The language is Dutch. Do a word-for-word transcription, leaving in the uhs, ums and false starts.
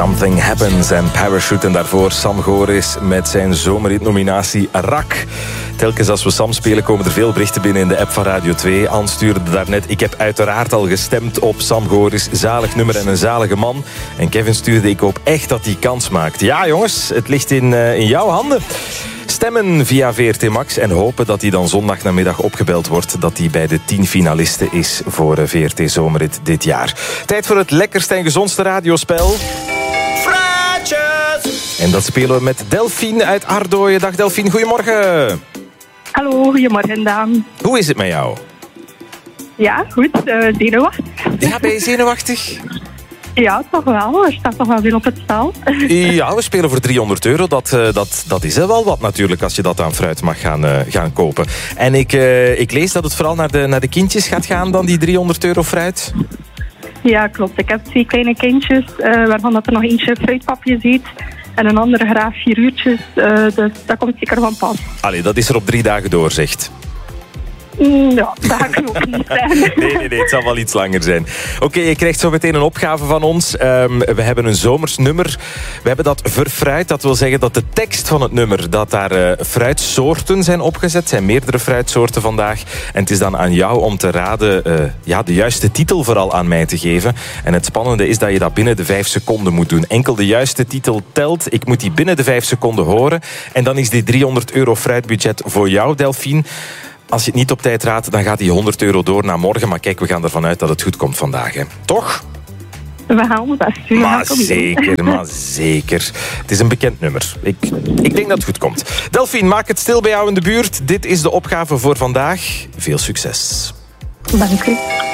Something Happens en Parachute. En daarvoor Sam Goris met zijn zomerhit-nominatie Rak. Telkens als we Sam spelen komen er veel berichten binnen in de app van Radio twee. Anne stuurde daarnet: ik heb uiteraard al gestemd op Sam Goris. Zalig nummer en een zalige man. En Kevin stuurde: ik hoop echt dat hij kans maakt. Ja jongens, het ligt in, uh, in jouw handen. Stemmen via V R T Max en hopen dat hij dan zondagnamiddag opgebeld wordt. Dat hij bij de tien finalisten is voor V R T Zomerrit dit jaar. Tijd voor het lekkerste en gezondste radiospel. Fruitjes! En dat spelen we met Delphine uit Ardooien. Dag Delphine, goedemorgen. Hallo, goedemorgen Daan. Hoe is het met jou? Ja, goed. Uh, zenuwachtig. Ja, ben je zenuwachtig? Ja, toch wel. Er staat toch wel veel op het spel. Ja, we spelen voor driehonderd euro. Dat, uh, dat, dat is wel wat natuurlijk als je dat aan fruit mag gaan, uh, gaan kopen. En ik, uh, ik lees dat het vooral naar de, naar de kindjes gaat gaan dan, die driehonderd euro fruit. Ja, klopt. Ik heb twee kleine kindjes, uh, waarvan dat er nog eentje fruitpapjes eet. En een andere graag vier uurtjes. Uh, dus dat komt zeker van pas. Allee, dat is er op drie dagen door, zegt. Ja, dat ga ik ook niet zijn. Nee, nee, nee, het zal wel iets langer zijn. Oké, okay, je krijgt zo meteen een opgave van ons. Um, we hebben een zomers nummer. We hebben dat verfruit. Dat wil zeggen dat de tekst van het nummer, dat daar uh, fruitsoorten zijn opgezet. Het zijn meerdere fruitsoorten vandaag. En het is dan aan jou om te raden, uh, ja, de juiste titel vooral aan mij te geven. En het spannende is dat je dat binnen de vijf seconden moet doen. Enkel de juiste titel telt. Ik moet die binnen de vijf seconden horen. En dan is die driehonderd euro fruitbudget voor jou, Delphine. Als je het niet op tijd raadt, dan gaat die honderd euro door naar morgen. Maar kijk, we gaan ervan uit dat het goed komt vandaag. Hè. Toch? We gaan het best doen. Maar zeker, maar zeker. Het is een bekend nummer. Ik, ik denk dat het goed komt. Delphine, maak het stil bij jou in de buurt. Dit is de opgave voor vandaag. Veel succes. Dank u.